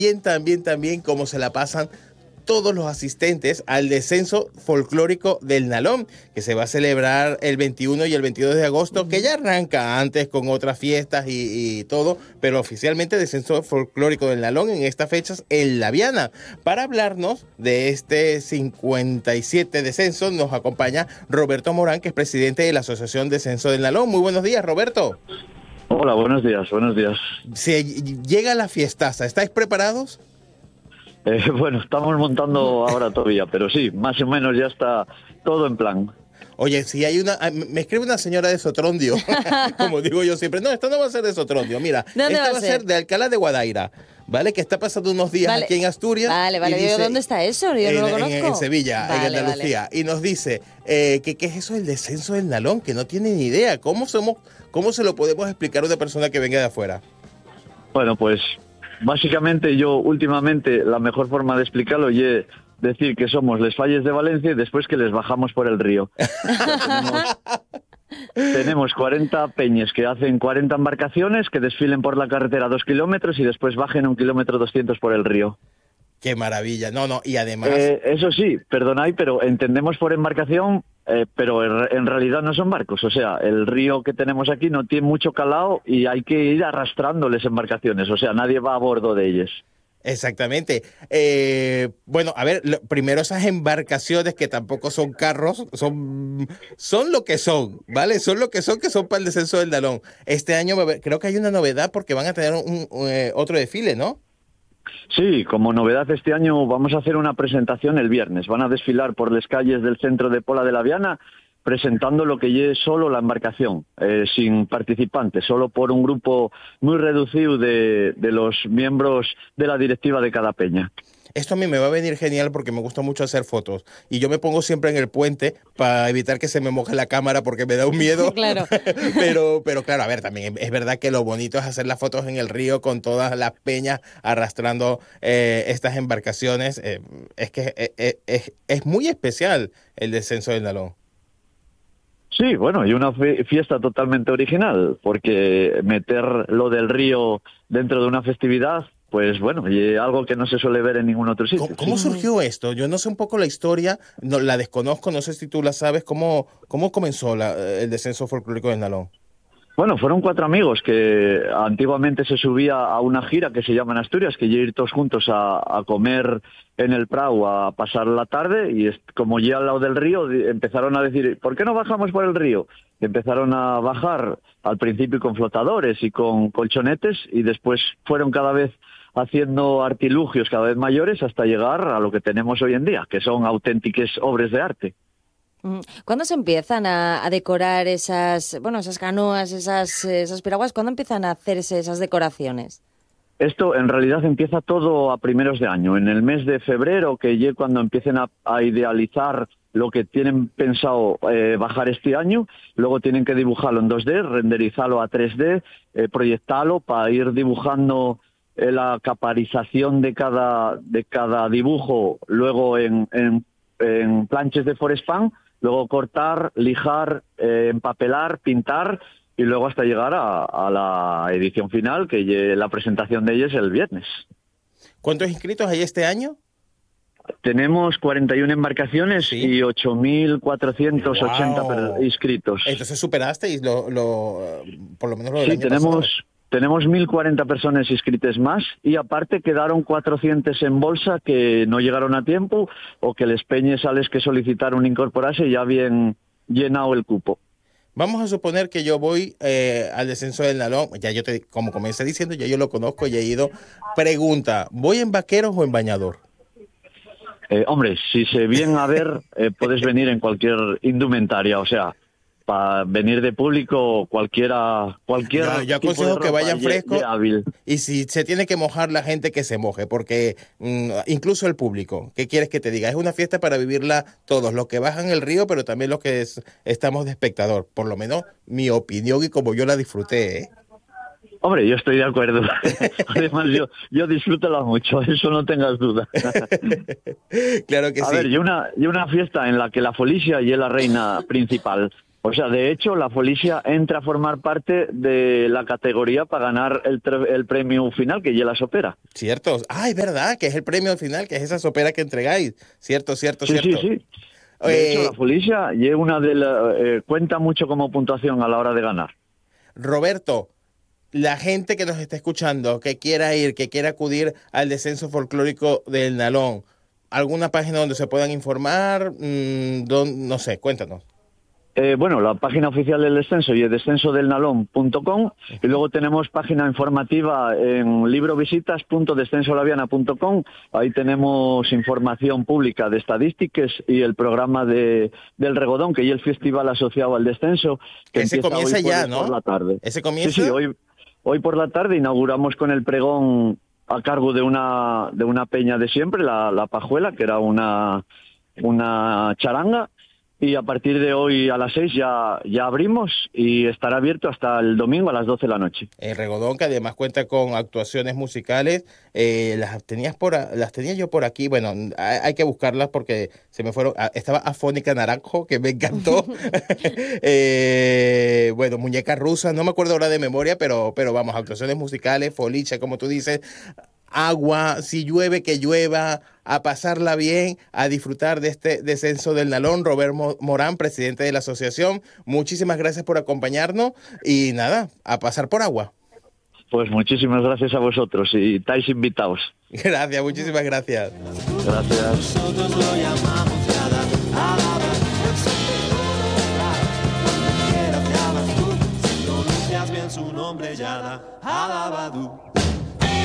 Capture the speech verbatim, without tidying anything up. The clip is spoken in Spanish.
También, también, también cómo se la pasan todos los asistentes al descenso folclórico del Nalón, que se va a celebrar el veintiuno y el veintidós de agosto, que ya arranca antes con otras fiestas y, y todo, pero oficialmente descenso folclórico del Nalón en estas fechas en La Viana. Para hablarnos de este cincuenta y siete descenso nos acompaña Roberto Morán, que es presidente de la Asociación Descenso del Nalón. Muy buenos días, Roberto. Hola, buenos días, buenos días. Se llega la fiestaza, ¿estáis preparados? Eh, bueno, estamos montando ahora todavía, pero sí, más o menos ya está todo en plan. Oye, si hay una... Me escribe una señora de Sotrondio, como digo yo siempre. No, esto no va a ser de Sotrondio, mira. ¿Dónde esto va a va a ser? ser de Alcalá de Guadaira, ¿vale? Que está pasando unos días Vale. aquí en Asturias. Vale, vale. y Digo, dice- ¿dónde está eso? Yo en, no lo en- conozco. en Sevilla, Vale, en Andalucía. Y nos dice eh, que qué es eso del descenso del Nalón, que no tiene ni idea. ¿Cómo somos, cómo se lo podemos explicar a una persona que venga de afuera? Bueno, pues básicamente yo últimamente la mejor forma de explicarlo es decir que somos les Falles de Valencia y después que les bajamos por el río. O sea, tenemos, tenemos cuarenta peñas que hacen cuarenta embarcaciones que desfilen por la carretera dos kilómetros y después bajen un kilómetro doscientos por el río. Qué maravilla. No, no, y además... Eh, eso sí, perdonad, pero entendemos por embarcación, eh, pero en, en realidad no son barcos. O sea, el río que tenemos aquí no tiene mucho calado y hay que ir arrastrándoles embarcaciones. O sea, nadie va a bordo de ellas. Exactamente. Eh, bueno, a ver, lo, primero esas embarcaciones que tampoco son carros, son, son lo que son, ¿vale? Son lo que son, que son para el descenso del Nalón. Este año va a haber- creo que hay una novedad porque van a tener un, un, eh, otro desfile, ¿no? Sí, como novedad este año vamos a hacer una presentación el viernes. Van a desfilar por las calles del centro de Pola de la Viana presentando lo que es solo la embarcación, eh, sin participantes, solo por un grupo muy reducido de, de los miembros de la directiva de cada peña. Esto a mí me va a venir genial porque me gusta mucho hacer fotos. Y yo me pongo siempre en el puente para evitar que se me moje la cámara porque me da un miedo. Claro. pero, pero claro, a ver, también es verdad que lo bonito es hacer las fotos en el río con todas las peñas arrastrando eh, estas embarcaciones. Eh, es que eh, eh, es, es muy especial el descenso del Nalón. Sí, bueno, y una fe- fiesta totalmente original, porque meter lo del río dentro de una festividad, pues bueno, y algo que no se suele ver en ningún otro sitio. ¿Cómo, cómo surgió esto? Yo no sé un poco la historia, no, la desconozco, no sé si tú la sabes. ¿Cómo, cómo comenzó la, el descenso folclórico del Nalón? Bueno, fueron cuatro amigos que antiguamente se subía a una gira que se llama en Asturias, que ya ir todos juntos a, a comer en el Prau, a pasar la tarde, y es- como ya al lado del río, di- empezaron a decir, ¿por qué no bajamos por el río? Y empezaron a bajar al principio con flotadores y con colchonetes, y después fueron cada vez haciendo artilugios cada vez mayores hasta llegar a lo que tenemos hoy en día, que son auténticas obras de arte. Mm. ¿Cuándo se empiezan a, a decorar esas, bueno, esas canoas, esas, esas piraguas? ¿Cuándo empiezan a hacerse esas decoraciones? Esto en realidad empieza todo a primeros de año, en el mes de febrero, que ya cuando empiecen a, a idealizar lo que tienen pensado eh, bajar este año, luego tienen que dibujarlo en dos D, renderizarlo a tres D, eh, proyectarlo para ir dibujando eh, la caparización de cada, de cada dibujo, luego en, en, en planches de Forespan, luego cortar, lijar, eh, empapelar, pintar y luego hasta llegar a, a la edición final, que ye- la presentación de ella es el viernes. ¿Cuántos inscritos hay este año? Tenemos cuarenta y una embarcaciones Sí. y ocho mil cuatrocientos ochenta Guau. per- inscritos. Entonces superasteis lo, lo, por lo menos lo del Sí, año tenemos, pasado. tenemos mil cuarenta personas inscritas más y aparte quedaron cuatrocientos en bolsa que no llegaron a tiempo o que les peñes a les que solicitaron incorporarse y ya habían llenado el cupo. Vamos a suponer que yo voy eh, al descenso del Nalón. Ya yo te, como comencé diciendo, ya yo lo conozco, ya he ido. Pregunta, ¿voy en vaqueros o en bañador? Eh, hombre, si se viene a ver, eh, puedes venir en cualquier indumentaria, o sea, para venir de público cualquiera, cualquier Yo, yo tipo de aconsejo que ropa vayan ye- frescos ye hábil. y si se tiene que mojar la gente que se moje, porque mm, incluso el público, ¿qué quieres que te diga? Es una fiesta para vivirla todos, los que bajan el río, pero también los que es- estamos de espectador, por lo menos mi opinión y como yo la disfruté, ¿eh? Hombre, yo estoy de acuerdo. Además, yo, yo disfrútala mucho, eso no tengas duda. Claro que A sí. ver, y una, y una fiesta en la que la Felicia y es la reina principal. O sea, de hecho, la Folicia entra a formar parte de la categoría para ganar el, el premio final, que ya la sopera. Cierto. Ah, es verdad, que es el premio final, que es esa sopera que entregáis. Cierto, cierto, sí, cierto. Sí, sí, De eh, hecho, la Folicia y una de la, eh, cuenta mucho como puntuación a la hora de ganar. Roberto, la gente que nos está escuchando, que quiera ir, que quiera acudir al descenso folclórico del Nalón, ¿alguna página donde se puedan informar? Mm, don, no sé, cuéntanos. Eh, bueno, la página oficial del descenso y el descenso del nalón punto com, y luego tenemos página informativa en librovisitas punto descensolaviana punto com. Ahí tenemos información pública de estadísticas y el programa de del Regodón, que es el festival asociado al descenso, que ese comienza hoy ya, por, ¿no? por la tarde. Ese comienza. Sí, sí, hoy hoy por la tarde inauguramos con el pregón a cargo de una de una peña de siempre, la, la Pajuela, que era una una charanga. Y a partir de hoy a las seis ya, ya abrimos y estará abierto hasta el domingo a las doce de la noche. El Regodón, que además cuenta con actuaciones musicales, eh, las tenías por a, las tenía yo por aquí, bueno, hay, hay que buscarlas porque se me fueron, estaba Afónica Naranjo, que me encantó, eh, bueno, Muñeca Rusa, no me acuerdo ahora de memoria, pero, pero vamos, actuaciones musicales, Folicia, como tú dices, agua, si llueve, que llueva, a pasarla bien, a disfrutar de este descenso del Nalón. Robert Morán, presidente de la asociación, muchísimas gracias por acompañarnos y nada, a pasar por agua. Pues muchísimas gracias a vosotros y estáis invitados. Gracias, muchísimas gracias. Gracias. Nosotros lo llamamos Yada, Alaba, cuando quieras llamas tú, si pronuncias bien su nombre Yada, Alabadú.